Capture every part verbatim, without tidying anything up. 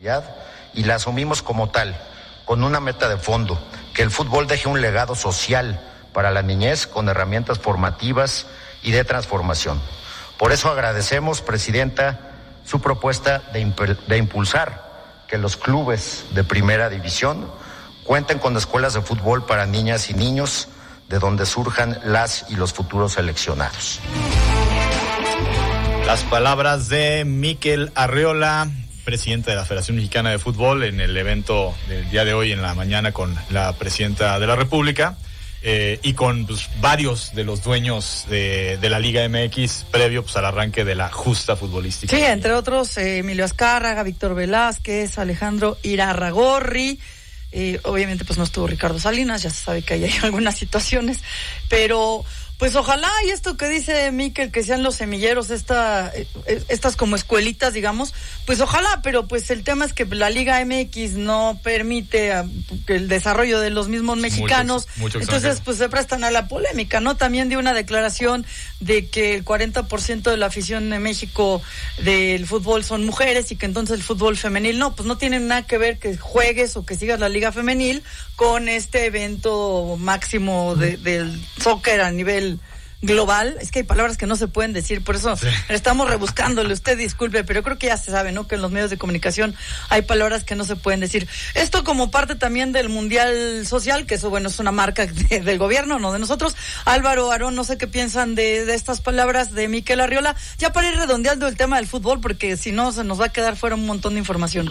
y la asumimos como tal, con una meta de fondo, que el fútbol deje un legado social para la niñez con herramientas formativas y de transformación. Por eso agradecemos, Presidenta, su propuesta de, imp- de impulsar que los clubes de primera división cuenten con escuelas de fútbol para niñas y niños, de donde surjan las y los futuros seleccionados. Las palabras de Mikel Arriola, presidente de la Federación Mexicana de Fútbol, en el evento del día de hoy en la mañana con la presidenta de la República. Eh, y con pues, varios de los dueños de, de la Liga M X previo pues, al arranque de la justa futbolística. Sí, entre otros eh, Emilio Azcárraga, Víctor Velázquez, Alejandro Irarragorri, eh, obviamente pues no estuvo Ricardo Salinas, ya se sabe que ahí hay algunas situaciones, pero pues ojalá, y esto que dice Mikel, que sean los semilleros, esta, estas como escuelitas, digamos, pues ojalá, pero pues el tema es que la Liga M X no permite a, el desarrollo de los mismos mexicanos, mucho, mucho entonces pues se prestan a la polémica, ¿no? También dio una declaración de que el cuarenta por ciento de la afición en México del fútbol son mujeres y que entonces el fútbol femenil no, pues no tiene nada que ver que juegues o que sigas la Liga Femenil con este evento máximo de, del soccer a nivel global. Es que hay palabras que no se pueden decir, por eso sí. Estamos rebuscándole, usted disculpe, pero creo que ya se sabe, ¿no? Que en los medios de comunicación hay palabras que no se pueden decir. Esto como parte también del Mundial Social, que eso, bueno, es una marca de, del gobierno, no de nosotros. Álvaro, Aarón, no sé qué piensan de, de estas palabras de Mikel Arriola, ya para ir redondeando el tema del fútbol, porque si no se nos va a quedar fuera un montón de información.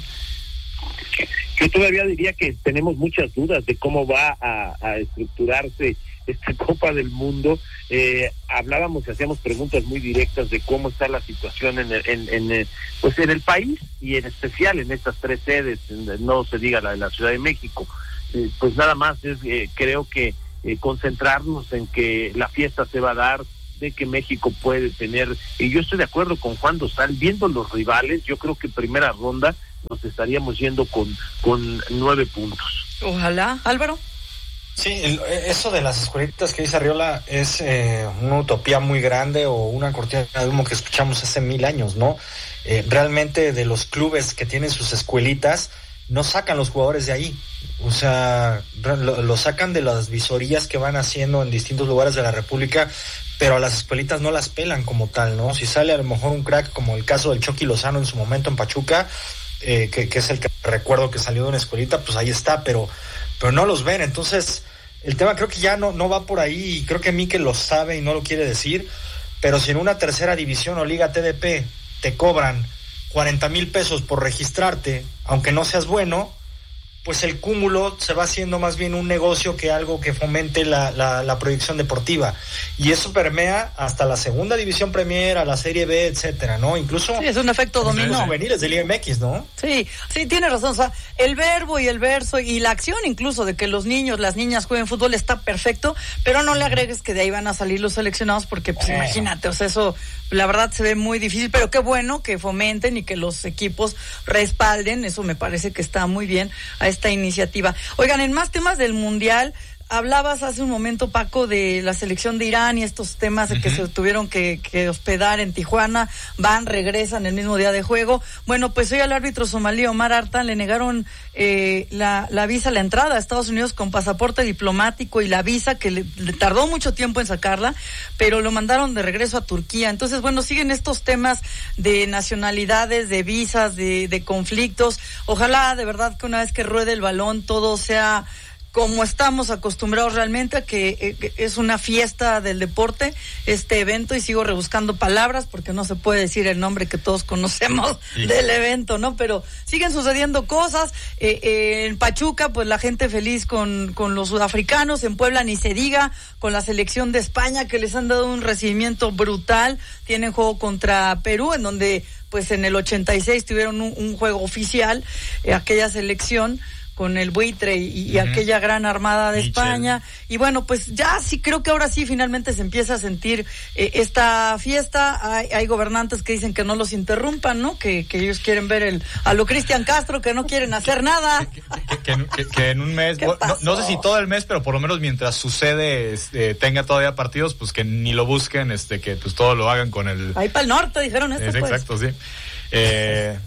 Yo todavía diría que tenemos muchas dudas de cómo va a, a estructurarse esta Copa del Mundo. Eh, hablábamos y hacíamos preguntas muy directas de cómo está la situación en, el, en, en el, pues en el país y en especial en estas tres sedes, no se diga la de la Ciudad de México. Eh, pues nada más es eh, creo que eh, concentrarnos en que la fiesta se va a dar, de que México puede tener, y yo estoy de acuerdo con Juan Dosal, viendo los rivales, yo creo que en primera ronda nos estaríamos yendo con, con nueve puntos. Ojalá, Álvaro. Sí, el, eso de las escuelitas que dice Arriola es eh, una utopía muy grande o una cortina de humo que escuchamos hace mil años, ¿no? Eh, realmente de los clubes que tienen sus escuelitas no sacan los jugadores de ahí, o sea, lo, lo sacan de las visorías que van haciendo en distintos lugares de la República, pero a las escuelitas no las pelan como tal, ¿no? Si sale a lo mejor un crack como el caso del Chucky Lozano en su momento en Pachuca, eh, que, que es el que recuerdo que salió de una escuelita, pues ahí está, pero pero no los ven. Entonces el tema creo que ya no, no va por ahí, y creo que Mikel lo sabe y no lo quiere decir, pero si en una tercera división o liga T D P te cobran cuarenta mil pesos por registrarte, aunque no seas bueno, pues el cúmulo se va haciendo más bien un negocio que algo que fomente la, la, la proyección deportiva. Y eso permea hasta la segunda división Premier, a la Serie B, etcétera, ¿no? Incluso... Sí, es un efecto dominó. Los juveniles de Liga M X, ¿no? Sí, sí, tiene razón. O sea, el verbo y el verso y la acción incluso de que los niños, las niñas jueguen fútbol está perfecto, pero no le agregues que de ahí van a salir los seleccionados porque, pues, eh. imagínate, o sea, eso la verdad se ve muy difícil, pero qué bueno que fomenten y que los equipos respalden, eso me parece que está muy bien a esta iniciativa. Oigan, en más temas del Mundial, hablabas hace un momento, Paco, de la selección de Irán y estos temas de que uh-huh. se tuvieron que, que hospedar en Tijuana, van, regresan el mismo día de juego. Bueno, pues hoy al árbitro somalí Omar Artan le negaron eh, la, la visa, la entrada a Estados Unidos con pasaporte diplomático y la visa que le, le tardó mucho tiempo en sacarla, pero lo mandaron de regreso a Turquía. Entonces, bueno, siguen estos temas de nacionalidades, de visas, de, de conflictos. Ojalá de verdad que una vez que ruede el balón todo sea como estamos acostumbrados realmente, a que, eh, que es una fiesta del deporte, este evento, y sigo rebuscando palabras porque no se puede decir el nombre que todos conocemos sí. del evento, ¿no? Pero siguen sucediendo cosas, eh, eh, en Pachuca, pues la gente feliz con, con los sudafricanos, en Puebla ni se diga, con la selección de España, que les han dado un recibimiento brutal, tienen juego contra Perú, en donde, pues en el ochenta y seis tuvieron un, un juego oficial, eh, aquella selección, con el buitre y, y uh-huh. aquella gran armada de Michel. España, y bueno, pues ya sí creo que ahora sí finalmente se empieza a sentir eh, esta fiesta. Hay, hay gobernantes que dicen que no los interrumpan, ¿no? Que, que ellos quieren ver el a lo Cristian Castro, que no quieren hacer nada. Que, que, que, que en un mes, no, no sé si todo el mes, pero por lo menos mientras sucede, este, tenga todavía partidos, pues que ni lo busquen, este, que pues todo lo hagan con el... Ahí para el norte, dijeron esto, es, pues. Exacto, sí. Eh,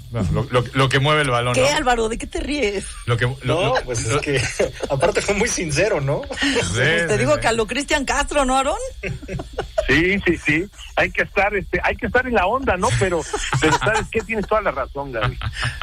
Bueno, lo, lo, lo que mueve el balón. ¿Qué, ¿no? Álvaro? ¿De qué te ríes? Lo que, lo, no, lo, pues lo, es que aparte fue muy sincero, ¿no? Sí, pues te sí, digo sí. que a lo Cristian Castro, ¿no, Aarón? Sí, sí, sí. Hay que estar, este, hay que estar en la onda, ¿no? Pero, pero ¿sabes qué? Tienes toda la razón, Gaby.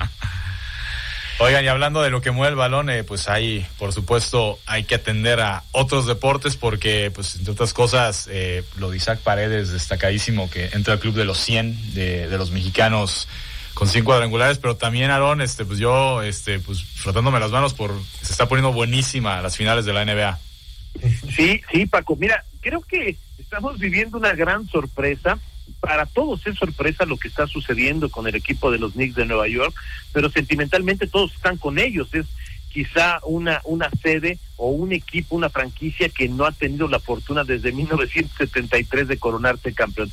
Oigan, y hablando de lo que mueve el balón, eh, pues hay, por supuesto, hay que atender a otros deportes porque, pues, entre otras cosas, eh, lo de Isaac Paredes, destacadísimo, que entra al club de los cien de, de los mexicanos con cinco cuadrangulares, pero también, Aarón, este, pues yo, este, pues, frotándome las manos por, se está poniendo buenísima las finales de la N B A. Sí, sí, Paco. Mira, creo que estamos viviendo una gran sorpresa. Para todos es sorpresa lo que está sucediendo con el equipo de los Knicks de Nueva York, pero sentimentalmente todos están con ellos. Es quizá una una sede o un equipo, una franquicia que no ha tenido la fortuna desde mil novecientos setenta y tres de coronarse campeón.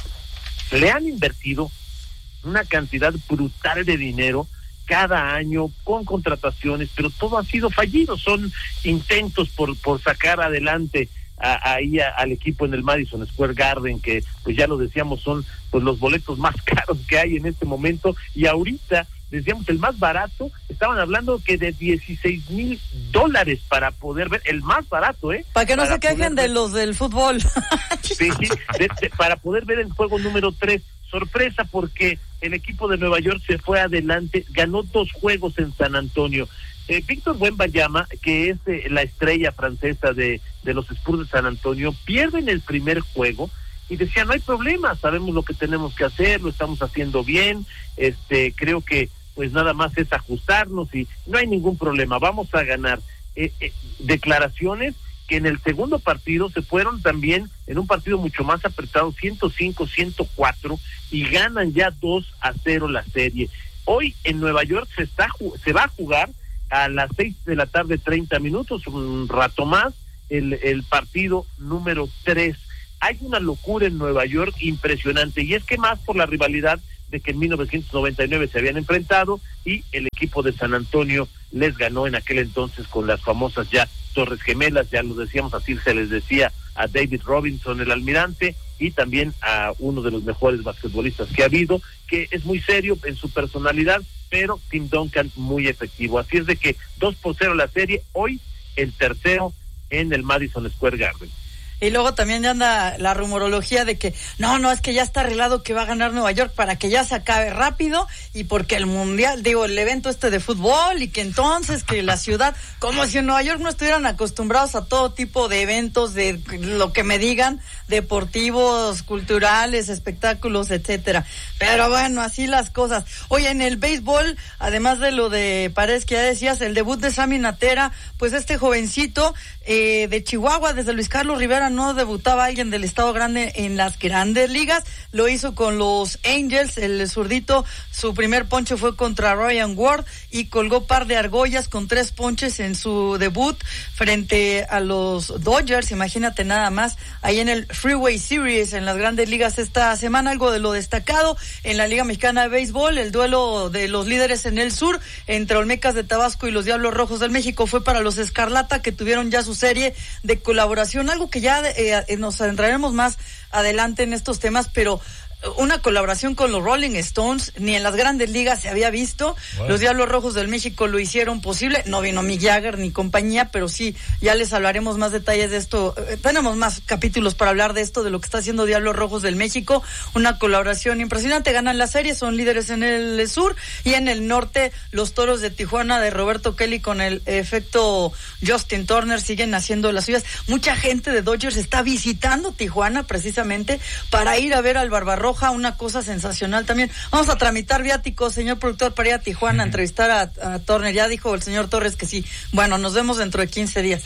Le han invertido una cantidad brutal de dinero cada año con contrataciones, pero todo ha sido fallido. Son intentos por por sacar adelante A, ahí a, al equipo en el Madison Square Garden, que pues ya lo decíamos son pues los boletos más caros que hay en este momento, y ahorita decíamos el más barato, estaban hablando que de dieciséis mil dólares para poder ver, el más barato, ¿eh? Para que no para se quejen de ver, los del fútbol. sí, de, de, para poder ver el juego número tres. Sorpresa porque el equipo de Nueva York se fue adelante, ganó dos juegos en San Antonio. Eh, Víctor Wembanyama, que es eh, la estrella francesa de, de los Spurs de San Antonio, pierde en el primer juego y decía, no hay problema, sabemos lo que tenemos que hacer, lo estamos haciendo bien, este, creo que pues nada más es ajustarnos y no hay ningún problema, vamos a ganar. Eh, eh, declaraciones que en el segundo partido se fueron también en un partido mucho más apretado, ciento cinco a ciento cuatro, y ganan ya dos a cero la serie. Hoy en Nueva York se está se va a jugar a las seis de la tarde, treinta minutos, un rato más, el, el partido número tres. Hay una locura en Nueva York impresionante, y es que más por la rivalidad de que en mil novecientos noventa y nueve se habían enfrentado y el equipo de San Antonio les ganó en aquel entonces con las famosas ya Torres Gemelas, ya lo decíamos, así se les decía a David Robinson, el almirante, y también a uno de los mejores basquetbolistas que ha habido, que es muy serio en su personalidad, pero Tim Duncan muy efectivo. Así es de que dos por cero la serie, hoy el tercero en el Madison Square Garden. Y luego también ya anda la rumorología de que no, no, es que ya está arreglado que va a ganar Nueva York para que ya se acabe rápido y porque el mundial, digo, el evento este de fútbol y que entonces que la ciudad, como si en Nueva York no estuvieran acostumbrados a todo tipo de eventos, de lo que me digan, deportivos, culturales, espectáculos, etcétera. Pero bueno, así las cosas. Oye, en el béisbol, además de lo de Paredes que ya decías, el debut de Sammy Natera, pues este jovencito eh, de Chihuahua, desde Luis Carlos Rivera, no debutaba alguien del Estado Grande en las Grandes Ligas, lo hizo con los Angels, el zurdito, su primer ponche fue contra Ryan Ward y colgó par de argollas con tres ponches en su debut frente a los Dodgers, imagínate nada más, ahí en el Freeway Series en las Grandes Ligas esta semana. Algo de lo destacado en la Liga Mexicana de Béisbol, el duelo de los líderes en el sur entre Olmecas de Tabasco y los Diablos Rojos del México fue para los Escarlata, que tuvieron ya su serie de colaboración, algo que ya Eh, nos adentraremos más adelante en estos temas, pero una colaboración con los Rolling Stones ni en las Grandes Ligas se había visto. Wow. Los Diablos Rojos del México lo hicieron posible, no vino Mick Jagger ni compañía, pero sí, ya les hablaremos más detalles de esto, eh, tenemos más capítulos para hablar de esto, de lo que está haciendo Diablos Rojos del México, una colaboración impresionante, ganan la serie, son líderes en el sur, y en el norte los Toros de Tijuana de Roberto Kelly con el efecto Justin Turner siguen haciendo las suyas. Mucha gente de Dodgers está visitando Tijuana precisamente para ir a ver al Barbarroja, una cosa sensacional también. Vamos a tramitar viáticos, señor productor, para ir a Tijuana a entrevistar a, a Turner. Ya dijo el señor Torres que sí. Bueno, nos vemos dentro de quince días.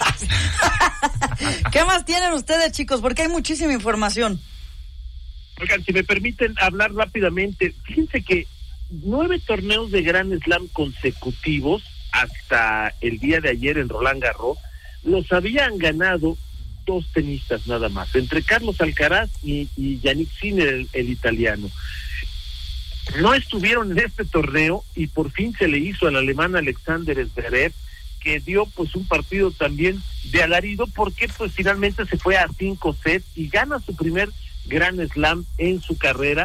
¿Qué más tienen ustedes, chicos? Porque hay muchísima información. Oigan, si me permiten hablar rápidamente, fíjense que nueve torneos de Grand Slam consecutivos hasta el día de ayer en Roland Garros los habían ganado dos tenistas nada más, entre Carlos Alcaraz y, y Yannick Sinner, el, el italiano. No estuvieron en este torneo y por fin se le hizo al alemán Alexander Zverev, que dio pues un partido también de alarido, porque pues finalmente se fue a cinco sets y gana su primer Grand Slam en su carrera,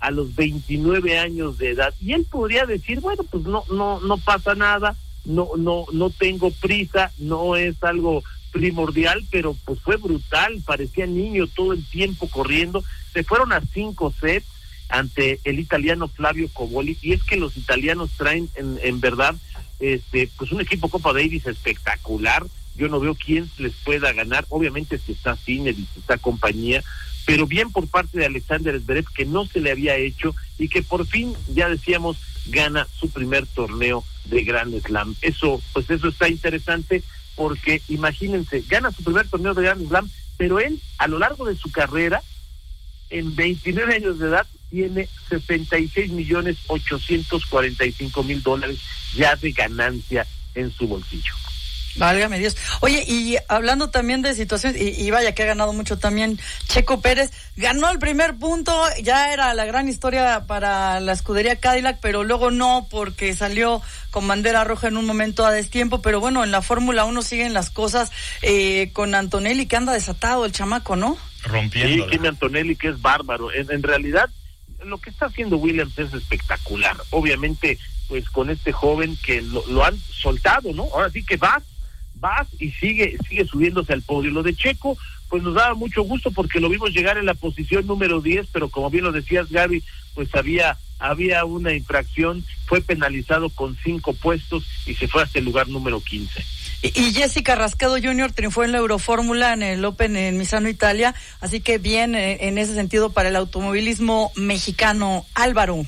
a los veintinueve años de edad, y él podría decir, bueno, pues no, no, no pasa nada, no, no, no tengo prisa, no es algo primordial, pero pues fue brutal, parecía niño todo el tiempo corriendo, se fueron a cinco sets ante el italiano Flavio Cobolli, y es que los italianos traen en, en verdad este pues un equipo Copa Davis espectacular. Yo no veo quién les pueda ganar, obviamente si está Sinner y si está compañía, pero bien por parte de Alexander Zverev, que no se le había hecho y que por fin, ya decíamos, gana su primer torneo de Grand Slam. Eso, pues eso está interesante, porque imagínense, gana su primer torneo de Grand Slam, pero él, a lo largo de su carrera, en veintinueve años de edad, tiene sesenta y seis millones ochocientos cuarenta y cinco mil dólares ya de ganancia en su bolsillo. Válgame Dios. Oye, y hablando también de situaciones, y, y vaya que ha ganado mucho también Checo Pérez, ganó el primer punto, ya era la gran historia para la escudería Cadillac, pero luego no, porque salió con bandera roja en un momento a destiempo, pero bueno, en la Fórmula uno siguen las cosas eh, con Antonelli, que anda desatado el chamaco, ¿no? Rompiendo. Sí, Kimi Antonelli, que es bárbaro. En, en realidad, lo que está haciendo Williams es espectacular. Obviamente, pues con este joven que lo, lo han soltado, ¿no? Ahora sí que vas, vas y sigue, sigue subiéndose al podio. Lo de Checo, pues nos daba mucho gusto porque lo vimos llegar en la posición número diez, pero como bien lo decías, Gaby, pues había, había una infracción, fue penalizado con cinco puestos y se fue hasta el lugar número quince. Y, y Jessica Rascado junior triunfó en la Eurofórmula en el Open en Misano, Italia, así que bien eh, en ese sentido para el automovilismo mexicano. Álvaro.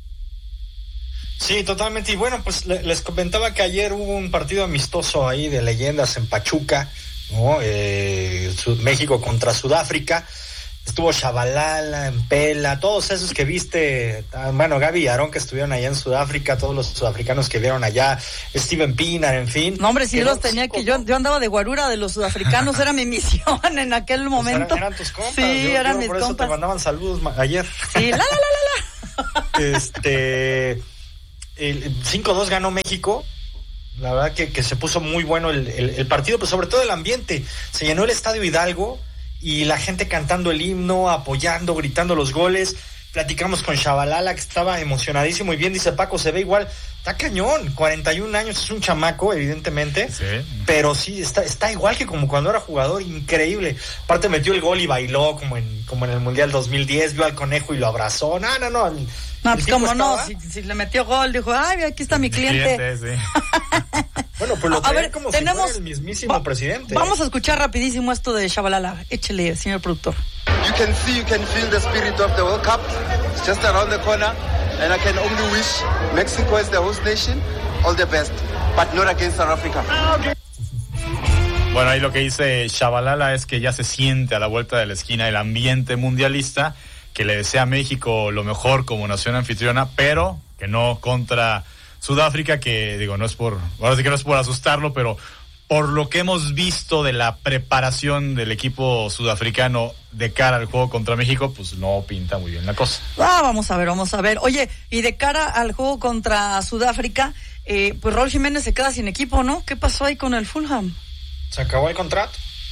Sí, totalmente. Y bueno, pues le, les comentaba que ayer hubo un partido amistoso ahí de leyendas en Pachuca, ¿no? Eh, Sud- México contra Sudáfrica. Estuvo Shabalala, Empela, todos esos que viste, bueno, Gaby y Aarón que estuvieron allá en Sudáfrica, todos los sudafricanos que vieron allá, Steven Pinar, en fin. No, hombre, sí los tenía que yo, yo andaba de guarura de los sudafricanos, era mi misión en aquel momento. Pues eran, eran tus compas. Sí, yo, eran yo mis por eso compas. te mandaban saludos ma- ayer. Sí, la, la, la, la, la. Este, el cinco dos ganó México. La verdad que, que se puso muy bueno el, el, el partido, pero sobre todo el ambiente. Se llenó el Estadio Hidalgo y la gente cantando el himno, apoyando, gritando los goles. Platicamos con Shabalala, que estaba emocionadísimo, y bien dice Paco, se ve igual, está cañón, cuarenta y un años, es un chamaco, evidentemente, Sí. pero sí, está, está igual que como cuando era jugador, increíble. Aparte metió el gol y bailó como en, como en el Mundial dos mil diez, vio al conejo y lo abrazó. No, no, no. El, No, el pues tipo como no, estaba... si, si le metió gol, dijo, ay, aquí está mi cliente. Cliente, sí. Bueno, pues lo A traía ver, como tenemos- si fuera el mismísimo Va- presidente. Vamos a escuchar rapidísimo esto de Shabalala. Échele, señor productor. You can see, you can feel the spirit of the World Cup. It's just around the corner, and I can only wish Mexico as the host nation all the best, but not against South Africa. Bueno, ahí lo que dice Shabalala es que ya se siente a la vuelta de la esquina el ambiente mundialista, que le desea a México lo mejor como nación anfitriona, pero que no contra Sudáfrica, que digo, no es por, ahora sí que no es por asustarlo, pero por lo que hemos visto de la preparación del equipo sudafricano de cara al juego contra México, pues no pinta muy bien la cosa. Ah, vamos a ver, vamos a ver. Oye, y de cara al juego contra Sudáfrica, eh, pues Raúl Jiménez se queda sin equipo, ¿no? ¿Qué pasó ahí con el Fulham? Se acabó el contrato.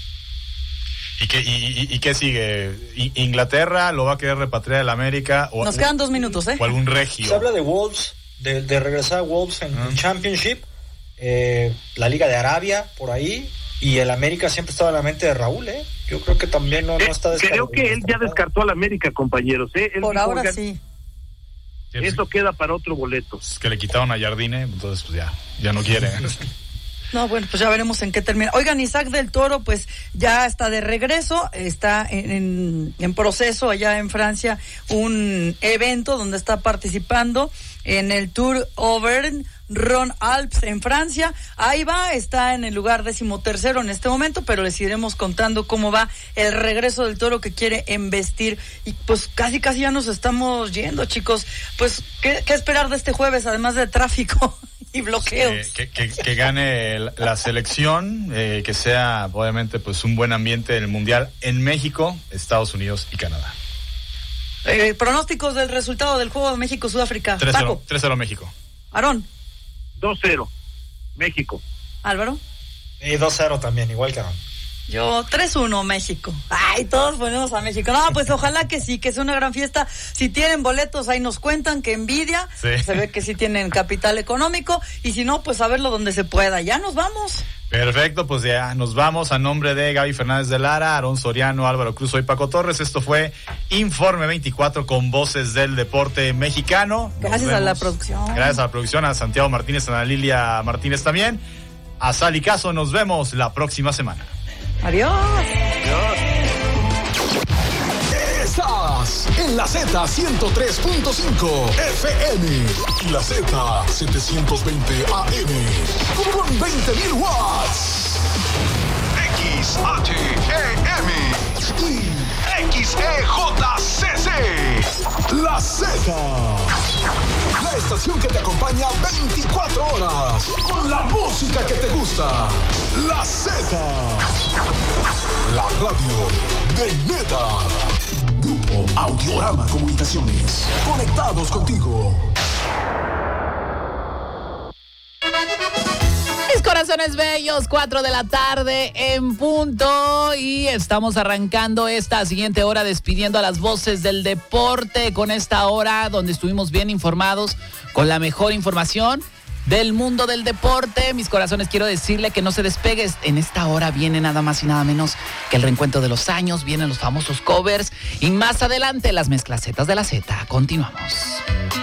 ¿Y qué, y, y, y qué sigue? ¿I- ¿Inglaterra lo va a querer repatriar a la América? O, Nos quedan dos minutos, ¿eh? o algún regio? Se habla de Wolves, de, de regresar a Wolves en Ah. el Championship, eh, la Liga de Arabia, por ahí, y el América siempre estaba en la mente de Raúl, ¿eh? Yo creo que también no, no está Eh, Creo descartado. que él ya descartó a la América, compañeros. ¿eh? Él Por dijo, ahora "Oigan, sí. Eso queda para otro boleto". Es que le quitaron a Jardine, entonces pues ya, ya no quiere. No, bueno, pues ya veremos en qué termina. Oigan, Isaac del Toro, pues ya está de regreso, está en, en, en proceso allá en Francia un evento donde está participando en el Tour Auvergne Rhône Alpes en Francia. Ahí va, está en el lugar decimotercero en este momento, pero les iremos contando cómo va el regreso del Toro que quiere embestir. Y pues casi casi ya nos estamos yendo, chicos. Pues, ¿qué, qué esperar de este jueves, además de tráfico y bloqueos? que, que, que, que gane la, la selección, eh, que sea obviamente pues un buen ambiente en el Mundial en México, Estados Unidos y Canadá. Eh, pronósticos del resultado del juego de México-Sudáfrica. tres cero, Paco, tres cero México. Aarón, dos cero, México. Álvaro. Y dos cero también, igual que Aaron. Yo tres uno México. Ay, todos ponemos a México. No, pues ojalá que sí, que sea una gran fiesta. Si tienen boletos, ahí nos cuentan, que envidia. Sí. Se ve que sí tienen capital económico. Y si no, pues a verlo donde se pueda. Ya nos vamos. Perfecto, pues ya nos vamos. A nombre de Gaby Fernández de Lara, Aarón Soriano, Álvaro Cruz y Paco Torres. Esto fue Informe veinticuatro con voces del deporte mexicano. Nos Gracias vemos. a la producción. Gracias a la producción, a Santiago Martínez, a Ana Lilia Martínez también. A Sal y Caso, nos vemos la próxima semana. Adiós. Estás en la Z ciento tres punto cinco F M y la Z setecientos veinte A M con veinte mil watts. X H E M y X E J C C. La Z. La estación que te acompaña veinticuatro horas con la música que te gusta. La Z. La radio de neta. Grupo Audiorama Comunicaciones. Conectados contigo. Mis corazones bellos, cuatro de la tarde en punto y estamos arrancando esta siguiente hora despidiendo a las voces del deporte con esta hora donde estuvimos bien informados con la mejor información del mundo del deporte. Mis corazones, quiero decirle que no se despegues. En esta hora viene nada más y nada menos que el reencuentro de los años, vienen los famosos covers y más adelante las mezclacetas de la Z. Continuamos.